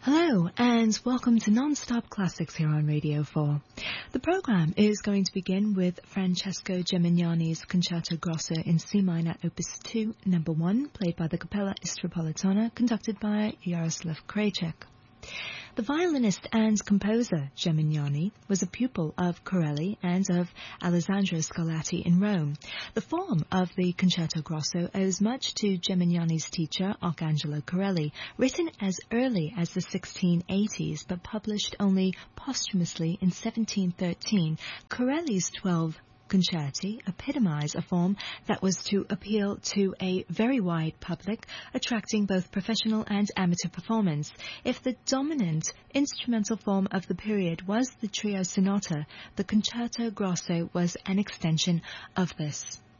Hello and welcome to Non-Stop Classics here on Radio 4. The program is going to begin with Francesco Gemignani's Concerto Grosso in C minor Opus 2, number 1, played by the Capella Istropolitana, conducted by Jaroslav Krajcik. The violinist and composer Gemignani was a pupil of Corelli and of Alessandro Scarlatti in Rome. The form of the Concerto Grosso owes much to Gemignani's teacher, Arcangelo Corelli, written as early as the 1680s but published only posthumously in 1713. Corelli's 12 concerti epitomize a form that was to appeal to a very wide public, attracting both professional and amateur performance. If the dominant instrumental form of the period was the trio sonata, the Concerto Grosso was an extension of this.